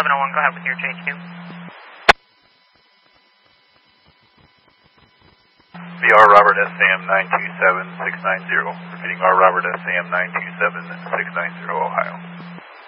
1101, go ahead with your JQ. VR Robert SAM 927690, repeating R Robert SAM 927690, Ohio.